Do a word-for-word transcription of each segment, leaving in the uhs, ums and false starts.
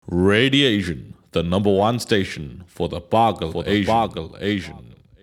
Radiation, the number one station for the Bargle for the Asian. Bargle Asian.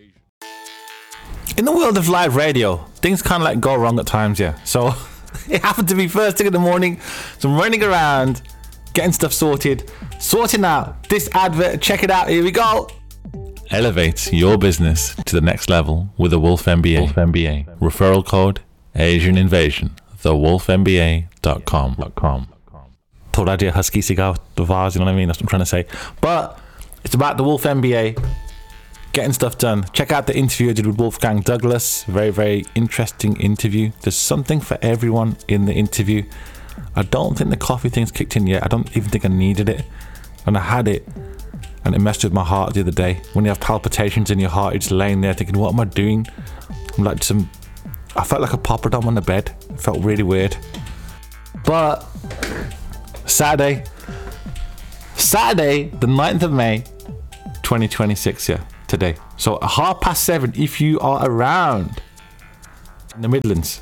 In the world of live radio, things kind of like go wrong at times, yeah. So it happened to be first thing in the morning, so I'm running around, getting stuff sorted, sorting out this advert. Check it out. Here we go. Elevate your business to the next level with the Wolf M B A. Wolf M B A. Referral code Asian Invasion. the wolf m b a dot com. Thought I'd do a husky cigar the vase, you know what I mean? That's what I'm trying to say. But it's about the Wolf M B A, getting stuff done. Check out the interview I did with Wolfgang Douglas. Very, very interesting interview. There's something for everyone in the interview. I don't think the coffee thing's kicked in yet. I don't even think I needed it. And I had it, and it messed with my heart the other day. When you have palpitations in your heart, you're just laying there thinking, what am I doing? I'm like some... I felt like a popperdom on the bed. It felt really weird. But... Saturday, Saturday, the ninth of May, twenty twenty-six, yeah, today. So at half past seven, if you are around in the Midlands,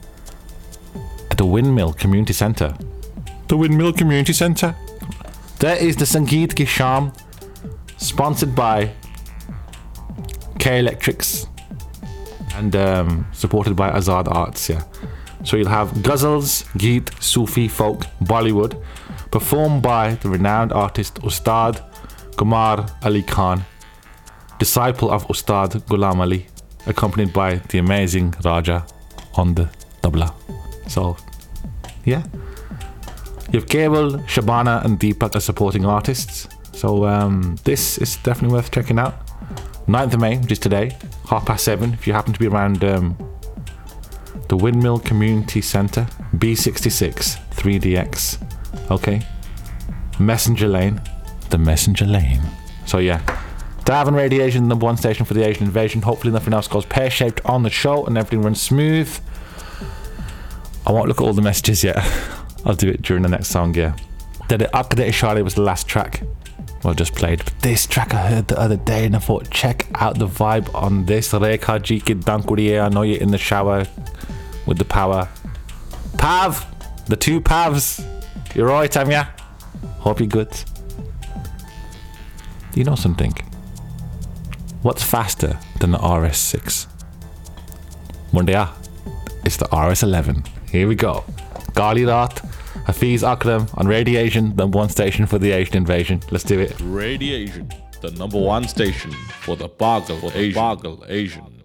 at the Windmill Community Centre, the Windmill Community Centre, there is the Sangeet Ki Sham, sponsored by K Electrics and um, supported by Azad Arts, yeah. So you'll have ghazals, geet, Sufi, folk, Bollywood, performed by the renowned artist Ustad Gumar Ali Khan, disciple of Ustad Ghulam Ali, accompanied by the amazing Raja on the tabla. So, yeah. You have Cable, Shabana and Deepak as supporting artists. So um, this is definitely worth checking out. ninth of May, which is today, half past seven, if you happen to be around... Um, the Windmill Community Centre, B sixty-six, three D X. Okay. Messenger Lane. The Messenger Lane. So yeah. Davin Radiation, number one station for the Asian Invasion. Hopefully nothing else goes pear-shaped on the show and everything runs smooth. I won't look at all the messages yet. I'll do it during the next song, yeah. The Akadeti Shari was the last track I just played. But this track I heard the other day and I thought, check out the vibe on this. Rekha Ji Ki Dankuriye. I know you're in the shower with the power. Pav! The two Pavs. You're right, Amya. Hope you're good. Do you know something? What's faster than the R S six? Mundia. It's the R S eleven. Here we go. Gali Raat, Hafiz Akram on Radiation, number one station for the Asian Invasion. Let's do it. Radiation, the number one station for the Bargle Asian. Bargle Asian.